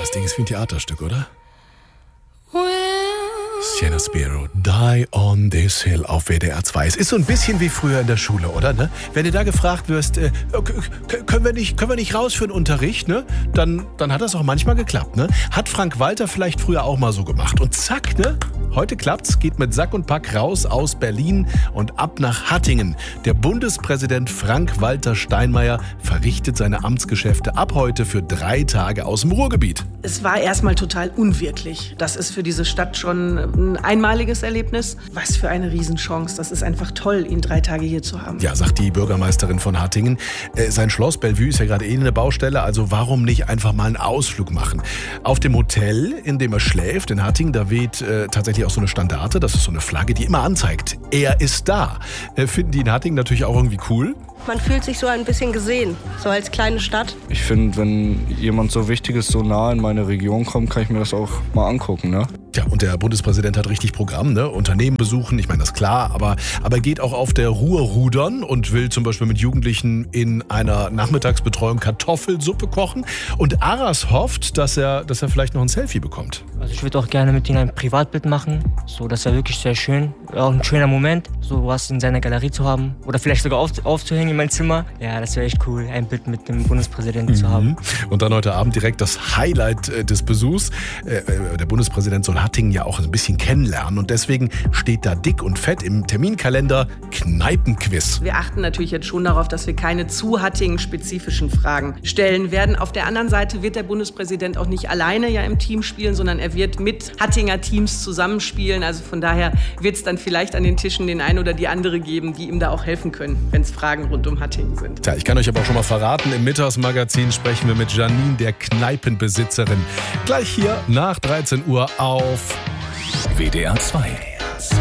Das Ding ist wie ein Theaterstück, oder? Sienna Spiro, Die on This Hill auf WDR 2. Es ist so ein bisschen wie früher in der Schule, oder? Ne? Wenn du da gefragt wirst, können wir nicht raus für den Unterricht, ne? Dann hat das auch manchmal geklappt, ne? Hat Frank Walter vielleicht früher auch mal so gemacht. Und zack, ne? Heute klappt's, geht mit Sack und Pack raus aus Berlin und ab nach Hattingen. Der Bundespräsident Frank-Walter Steinmeier verrichtet seine Amtsgeschäfte ab heute für 3 Tage aus dem Ruhrgebiet. Es war erstmal total unwirklich. Das ist für diese Stadt schon ein einmaliges Erlebnis. Was für eine Riesenchance. Das ist einfach toll, ihn 3 Tage hier zu haben. Ja, sagt die Bürgermeisterin von Hattingen. Sein Schloss Bellevue ist ja gerade eine Baustelle, also warum nicht einfach mal einen Ausflug machen? Auf dem Hotel, in dem er schläft, in Hattingen, da weht tatsächlich auch so eine Standarte, das ist so eine Flagge, die immer anzeigt, er ist da. Finden die in Hattingen natürlich auch irgendwie cool. Man fühlt sich so ein bisschen gesehen, so als kleine Stadt. Ich finde, wenn jemand so Wichtiges so nah in meine Region kommt, kann ich mir das auch mal angucken, ne? Tja, und der Bundespräsident hat richtig Programm, ne? Unternehmen besuchen, ich meine, das ist klar, aber geht auch auf der Ruhr rudern und will zum Beispiel mit Jugendlichen in einer Nachmittagsbetreuung Kartoffelsuppe kochen. Und Aras hofft, dass er vielleicht noch ein Selfie bekommt. Also ich würde auch gerne mit ihm ein Privatbild machen, so, das wäre wirklich sehr schön. Auch ein schöner Moment, so was in seiner Galerie zu haben oder vielleicht sogar aufzuhängen in mein Zimmer. Ja, das wäre echt cool, ein Bild mit dem Bundespräsidenten zu haben. Und dann heute Abend direkt das Highlight des Besuchs. Der Bundespräsident soll Hattingen ja auch ein bisschen kennenlernen und deswegen steht da dick und fett im Terminkalender Kneipenquiz. Wir achten natürlich jetzt schon darauf, dass wir keine zu Hattingen-spezifischen Fragen stellen werden. Auf der anderen Seite wird der Bundespräsident auch nicht alleine ja im Team spielen, sondern er wird mit Hattinger Teams zusammenspielen. Also von daher wird es dann vielleicht an den Tischen den einen oder die andere geben, die ihm da auch helfen können, wenn es Fragen rund um Hattingen sind. Tja, ich kann euch aber auch schon mal verraten, im Mittagsmagazin sprechen wir mit Janine, der Kneipenbesitzerin. Gleich hier nach 13 Uhr auf WDR 2.